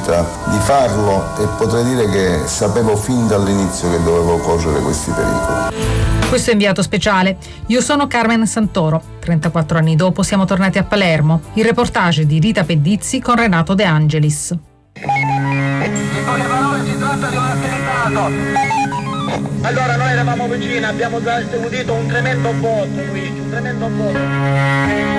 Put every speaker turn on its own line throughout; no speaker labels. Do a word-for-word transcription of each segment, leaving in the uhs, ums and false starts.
possibilità di farlo e potrei dire che sapevo fin dall'inizio che dovevo correre questi pericoli.
Questo è Inviato Speciale. Io sono Carmen Santoro. trentaquattro anni dopo siamo tornati a Palermo. Il reportage di Rita Pedizzi con Renato De Angelis.
Con le parole si tratta di un attentato. Allora noi eravamo vicini, abbiamo già udito un tremendo botto, Luigi, un tremendo botto.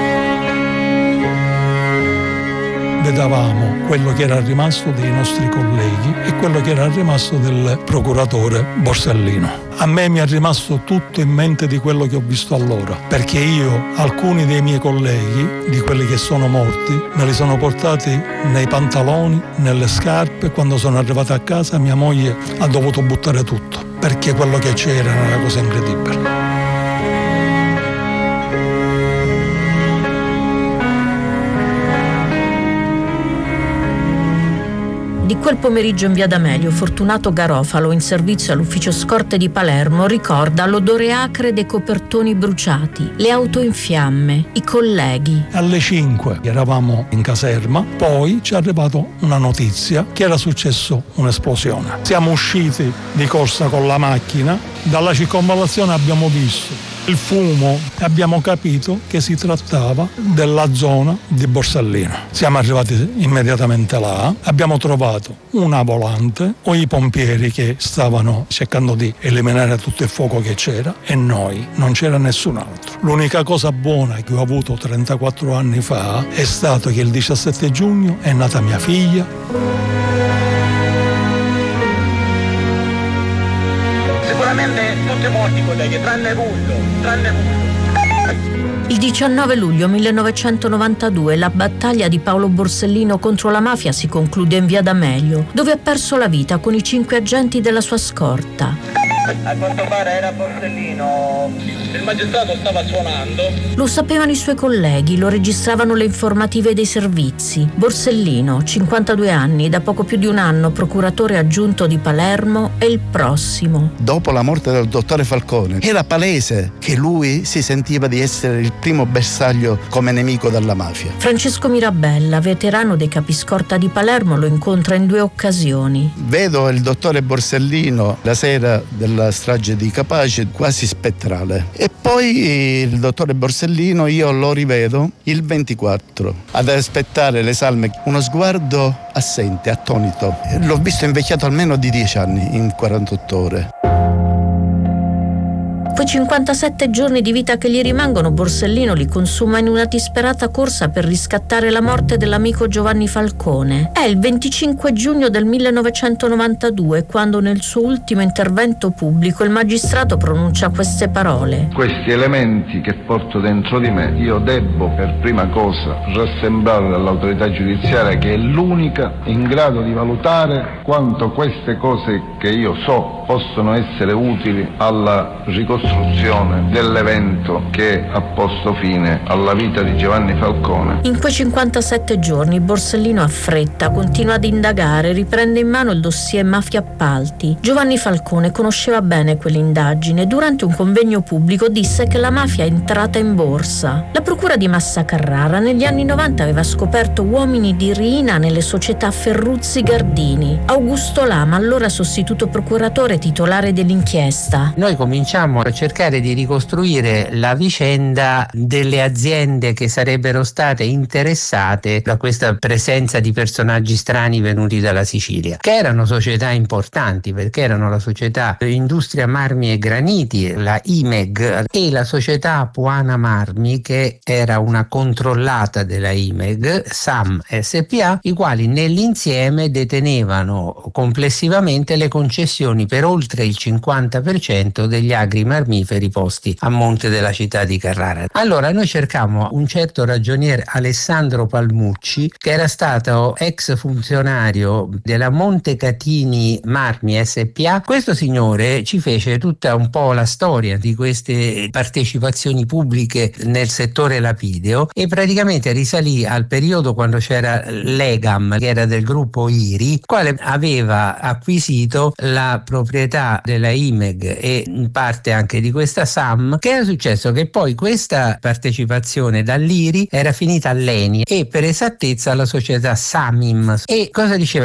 Vedavamo quello che era rimasto dei nostri colleghi e quello che era rimasto del procuratore Borsellino. A me mi è rimasto tutto in mente di quello che ho visto allora, perché io alcuni dei miei colleghi, di quelli che sono morti, me li sono portati nei pantaloni, nelle scarpe. Quando sono arrivato a casa mia moglie ha dovuto buttare tutto, perché quello che c'era era una cosa incredibile.
Di quel pomeriggio in via D'Amelio, Fortunato Garofalo, in servizio all'ufficio scorte di Palermo, ricorda l'odore acre dei copertoni bruciati, le auto in fiamme, i colleghi.
Alle cinque eravamo in caserma, poi ci è arrivata una notizia che era successo un'esplosione. Siamo usciti di corsa con la macchina, dalla circonvallazione abbiamo visto il fumo e abbiamo capito che si trattava della zona di Borsellino. Siamo arrivati immediatamente là, abbiamo trovato una volante o i pompieri che stavano cercando di eliminare tutto il fuoco che c'era e noi, non c'era nessun altro. L'unica cosa buona che ho avuto trentaquattro anni fa è stato che il diciassette giugno è nata mia figlia.
Sicuramente tutti morti, colleghi, tranne Rullo, tranne Rullo.
Il diciannove luglio millenovecentonovantadue la battaglia di Paolo Borsellino contro la mafia si conclude in via D'Amelio, dove ha perso la vita con i cinque agenti della sua scorta.
A quanto pare era Borsellino. Il magistrato stava suonando.
Lo sapevano i suoi colleghi, lo registravano le informative dei servizi. Borsellino, cinquantadue anni, da poco più di un anno procuratore aggiunto di Palermo, è il prossimo.
Dopo la morte del dottore Falcone era palese che lui si sentiva di essere il primo bersaglio come nemico della mafia.
Francesco Mirabella, veterano dei capiscorta di Palermo, lo incontra in due occasioni.
Vedo il dottore Borsellino la sera del la strage di Capaci quasi spettrale e poi il dottore Borsellino io lo rivedo il ventiquattro ad aspettare le salme, uno sguardo assente, attonito. L'ho visto invecchiato almeno di dieci anni in quarantotto ore.
Quei cinquantasette giorni di vita che gli rimangono Borsellino li consuma in una disperata corsa per riscattare la morte dell'amico Giovanni Falcone. È il venticinque giugno del millenovecentonovantadue quando nel suo ultimo intervento pubblico il magistrato pronuncia queste parole.
Questi elementi che porto dentro di me io debbo per prima cosa rassembrare all'autorità giudiziaria, che è l'unica in grado di valutare quanto queste cose che io so possono essere utili alla ricostruzione dell'evento che ha posto fine alla vita di Giovanni Falcone.
In quei cinquantasette giorni Borsellino affretta, continua ad indagare, riprende in mano il dossier Mafia Appalti. Giovanni Falcone conosceva bene quell'indagine e durante un convegno pubblico disse che la mafia è entrata in borsa. La procura di Massa Carrara negli anni novanta aveva scoperto uomini di Riina nelle società Ferruzzi Gardini. Augusto Lama, allora sostituto procuratore titolare dell'inchiesta.
Noi cominciamo a cercare di ricostruire la vicenda delle aziende che sarebbero state interessate da questa presenza di personaggi strani venuti dalla Sicilia, che erano società importanti perché erano la società Industria Marmi e Graniti, la I M E G, e la società Apuana Marmi, che era una controllata della I M E G, S A M S P A, i quali nell'insieme detenevano complessivamente le concessioni per oltre il cinquanta per cento degli agri marmiferi posti a monte della città di Carrara. Allora noi cercammo un certo ragionier Alessandro Palmucci, che era stato ex funzionario della Montecatini Marmi S P A. Questo signore ci fece tutta un po' la storia di queste partecipazioni pubbliche nel settore lapideo e praticamente risalì al periodo quando c'era l'Egam, che era del gruppo I R I, quale aveva acquisito la proprietà della I M E G e in parte anche di questa S A M. Che era successo? Che poi questa partecipazione dall'I R I era finita all'Eni e per esattezza alla società Samim. E cosa diceva